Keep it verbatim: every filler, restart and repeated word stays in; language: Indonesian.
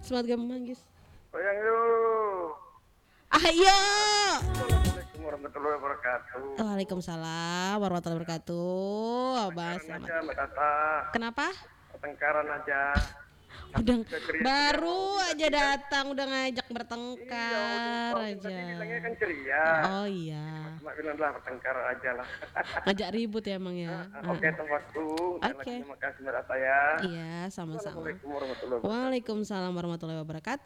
Semangat Gabung Manggis. Goyang yuk. Ayo. Assalamualaikum warahmatullahi wabarakatuh. Waalaikumsalam warahmatullahi wabarakatuh. Abah, Pertengkaran selamat. aja Mbak Tata. Kenapa? Pertengkaran aja. Udah Juga ceria-ceria baru mau aja dikasih kan? datang udah ngajak Iya, bertengkar Fauzin aja. tadi bilangnya kan ceria. Oh iya. Cuma bilang lah pertengkaran aja lah. Ngajak ribut ya emang ya. Ah, ah, Oke, Heeh. tempat waktu. Dan lagi Oke. terima kasih Mbak Tata ya. Iya, sama-sama. Assalamualaikum warahmatullahi wabarakatuh. Waalaikumsalam warahmatullahi wabarakatuh.